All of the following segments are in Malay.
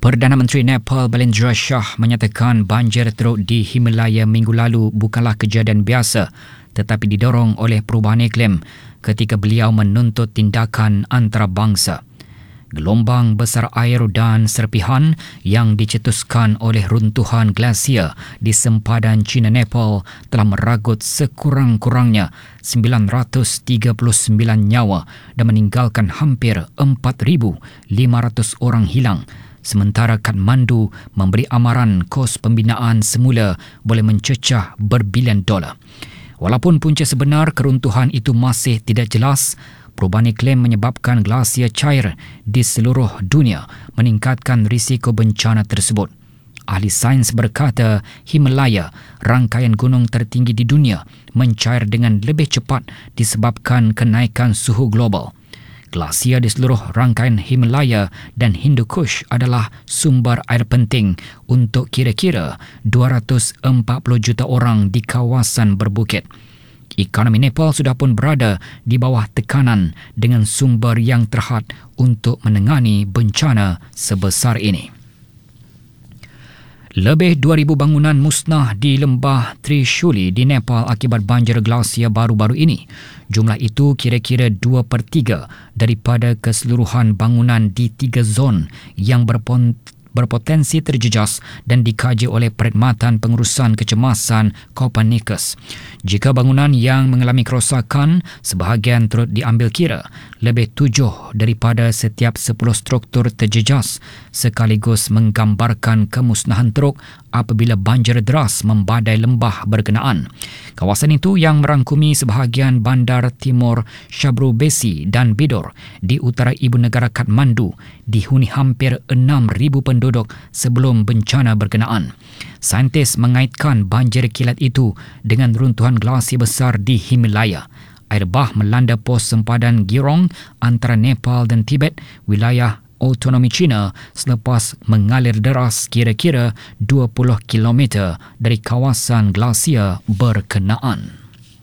Perdana Menteri Nepal Balendra Shah menyatakan banjir teruk di Himalaya minggu lalu bukanlah kejadian biasa tetapi didorong oleh perubahan iklim ketika beliau menuntut tindakan antarabangsa. Gelombang besar air dan serpihan yang dicetuskan oleh runtuhan glasier di sempadan China-Nepal telah meragut sekurang-kurangnya 939 nyawa dan meninggalkan hampir 4,500 orang hilang. Sementara Kathmandu memberi amaran kos pembinaan semula boleh mencecah berbilion dolar. Walaupun punca sebenar keruntuhan itu masih tidak jelas, perubahan iklim menyebabkan glasier cair di seluruh dunia meningkatkan risiko bencana tersebut. Ahli sains berkata Himalaya, rangkaian gunung tertinggi di dunia, mencair dengan lebih cepat disebabkan kenaikan suhu global. Glasier di seluruh rangkaian Himalaya dan Hindu Kush adalah sumber air penting untuk kira-kira 240 juta orang di kawasan berbukit. Ekonomi Nepal sudah pun berada di bawah tekanan dengan sumber yang terhad untuk menangani bencana sebesar ini. Lebih 2,000 bangunan musnah di lembah Trishuli di Nepal akibat banjir glasier baru-baru ini. Jumlah itu kira-kira 2/3 daripada keseluruhan bangunan di 3 zon yang berpotensi terjejas dan dikaji oleh Perkhidmatan Pengurusan Kecemasan Copernicus. Jika bangunan yang mengalami kerosakan, sebahagian turut diambil kira, lebih 7 daripada setiap 10 struktur terjejas, sekaligus menggambarkan kemusnahan teruk apabila banjir deras membadai lembah berkenaan. Kawasan itu yang merangkumi sebahagian bandar timur Shabrubesi dan Bidor di utara ibu negara Kathmandu dihuni hampir 6,000 penduduk sebelum bencana berkenaan. Saintis mengaitkan banjir kilat itu dengan runtuhan glasier besar di Himalaya. Air bah melanda pos sempadan Girong antara Nepal dan Tibet, wilayah autonomi China, selepas mengalir deras kira-kira 20 km dari kawasan glasier berkenaan.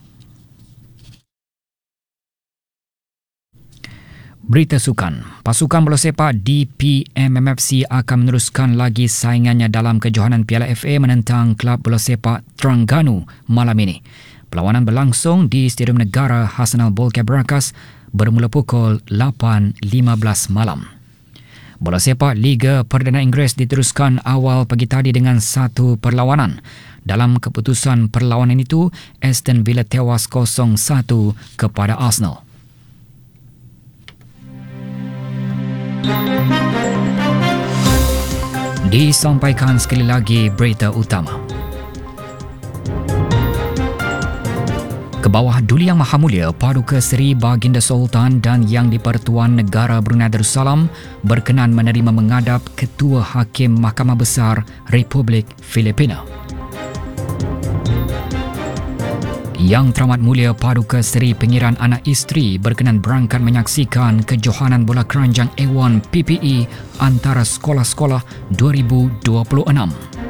Berita sukan. Pasukan bola sepak DPMMFC akan meneruskan lagi saingannya dalam kejohanan Piala FA menentang klub bola sepak Terengganu malam ini. Perlawanan berlangsung di Stadium Negara Hassanal Bolkiah Berakas bermula pukul 8.15 malam. Bola sepak Liga Perdana Inggeris diteruskan awal pagi tadi dengan satu perlawanan. Dalam keputusan perlawanan itu, Aston Villa tewas 0-1 kepada Arsenal. Disampaikan sekali lagi berita utama. Kebawah Duli Yang Maha Mulia Paduka Seri Baginda Sultan dan Yang di-Pertuan Negara Brunei Darussalam berkenan menerima menghadap Ketua Hakim Mahkamah Besar Republik Filipina. Yang Teramat Mulia Paduka Seri Pengiran Anak Isteri berkenan berangkat menyaksikan kejohanan bola keranjang A1 PPE antara sekolah-sekolah 2026.